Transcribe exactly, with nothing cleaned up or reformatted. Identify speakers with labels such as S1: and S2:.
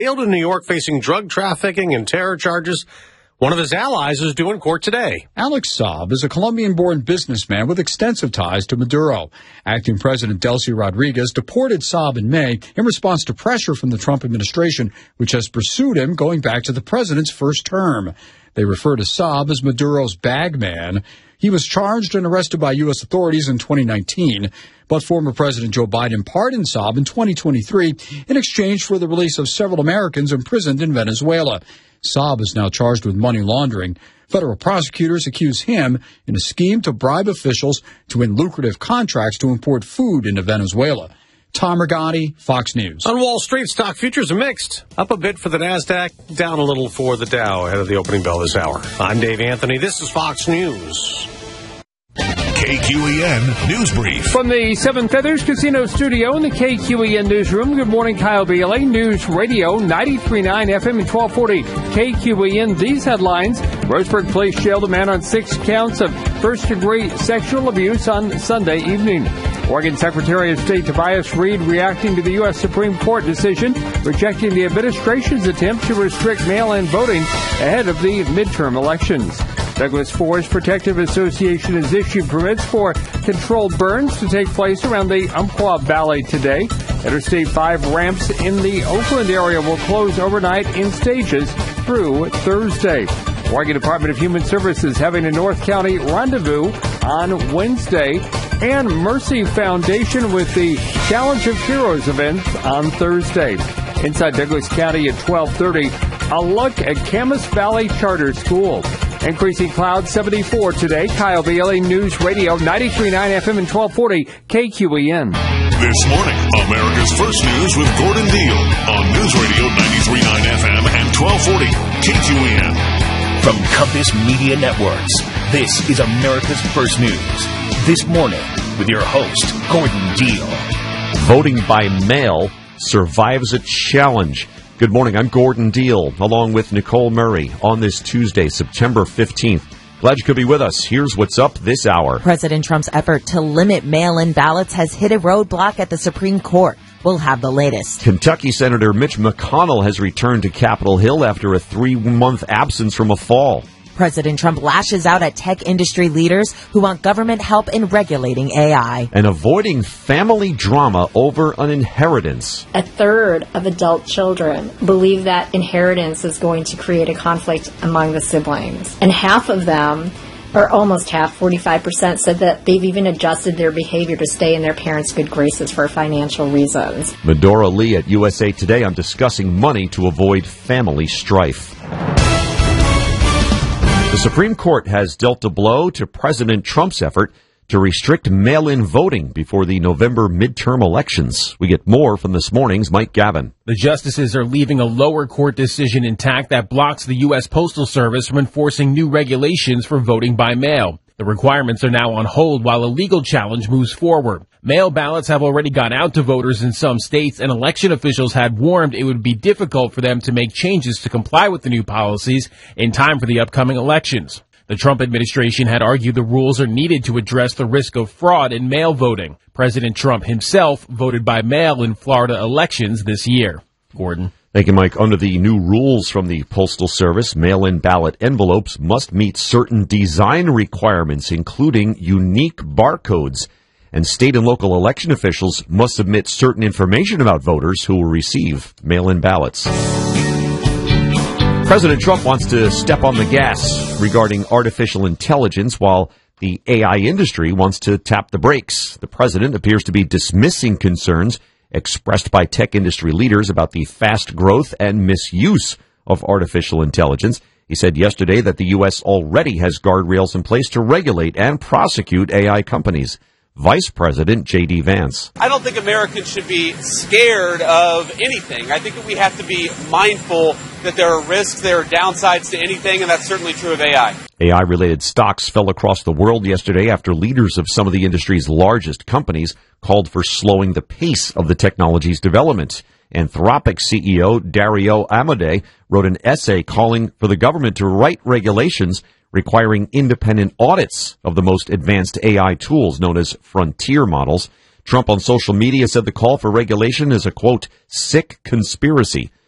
S1: Jailed in New York facing drug trafficking and terror charges. One of his allies is due in court today.
S2: Alex Saab is a Colombian-born businessman with extensive ties to Maduro. Acting President Delcy Rodriguez deported Saab in May in response to pressure from the Trump administration, which has pursued him going back to the president's first term. They refer to Saab as Maduro's bag man. He was charged and arrested by U S authorities in twenty nineteen, but former President Joe Biden pardoned Saab in twenty twenty-three in exchange for the release of several Americans imprisoned in Venezuela. Saab is now charged with money laundering. Federal prosecutors accuse him in a scheme to bribe officials to win lucrative contracts to import food into Venezuela. Tom Rigotti, Fox News.
S1: On Wall Street, stock futures are mixed. Up a bit for the NASDAQ, down a little for the Dow ahead of the opening bell this hour. I'm Dave Anthony. This is Fox News.
S3: K Q E N News Brief.
S4: From the Seven Feathers Casino Studio in the K Q E N Newsroom, good morning, Kyle Bailey. News Radio, ninety-three point nine F M and twelve forty K Q E N. These headlines. Roseburg Police jailed a man on six counts of first-degree sexual abuse on Sunday evening. Oregon Secretary of State Tobias Reed reacting to the U S Supreme Court decision, rejecting the administration's attempt to restrict mail-in voting ahead of the midterm elections. Douglas Forest Protective Association has issued permits for controlled burns to take place around the Umpqua Valley today. Interstate five ramps in the Oakland area will close overnight in stages through Thursday. Oregon Department of Human Services having a North County rendezvous on Wednesday. And Mercy Foundation with the Challenge of Heroes event on Thursday. Inside Douglas County at twelve thirty, a look at Camas Valley Charter School. Increasing clouds, seventy-four today. Kyle Bailey, News Radio, ninety-three point nine F M and twelve forty K Q E N.
S3: This morning, America's First News with Gordon Deal on News Radio ninety-three point nine F M and twelve forty K Q E N.
S5: From Compass Media Networks, this is America's First News. This morning, with your host, Gordon Deal.
S6: Voting by mail survives a challenge. Good morning, I'm Gordon Deal, along with Nicole Murray on this Tuesday, September fifteenth. Glad you could be with us. Here's what's up this hour.
S7: President Trump's effort to limit mail-in ballots has hit a roadblock at the Supreme Court. We'll have the latest.
S6: Kentucky Senator Mitch McConnell has returned to Capitol Hill after a three-month absence from a fall.
S7: President Trump lashes out at tech industry leaders who want government help in regulating A I.
S6: And avoiding family drama over an inheritance.
S8: A third of adult children believe that inheritance is going to create a conflict among the siblings. And half of them, or almost half, forty-five percent, said that they've even adjusted their behavior to stay in their parents' good graces for financial reasons.
S6: Medora Lee at U S A Today on discussing money to avoid family strife. The Supreme Court has dealt a blow to President Trump's effort to restrict mail-in voting before the November midterm elections. We get more from this morning's Mike Gavin.
S9: The justices are leaving a lower court decision intact that blocks the U S Postal Service from enforcing new regulations for voting by mail. The requirements are now on hold while a legal challenge moves forward. Mail ballots have already gone out to voters in some states, and election officials had warned it would be difficult for them to make changes to comply with the new policies in time for the upcoming elections. The Trump administration had argued the rules are needed to address the risk of fraud in mail voting. President Trump himself voted by mail in Florida elections this year. Gordon.
S6: Thank you, Mike. Under the new rules from the Postal Service, mail-in ballot envelopes must meet certain design requirements, including unique barcodes. And state and local election officials must submit certain information about voters who will receive mail-in ballots. President Trump wants to step on the gas regarding artificial intelligence, while the A I industry wants to tap the brakes. The president appears to be dismissing concerns expressed by tech industry leaders about the fast growth and misuse of artificial intelligence. He said yesterday that the U S already has guardrails in place to regulate and prosecute A I companies. Vice President J D. Vance.
S10: I don't think Americans should be scared of anything. I think that we have to be mindful that there are risks, there are downsides to anything, and that's certainly true of A I.
S6: A I-related stocks fell across the world yesterday after leaders of some of the industry's largest companies called for slowing the pace of the technology's development. Anthropic C E O Dario Amodei wrote an essay calling for the government to write regulations requiring independent audits of the most advanced A I tools known as frontier models. Trump on social media said the call for regulation is a, quote, sick conspiracy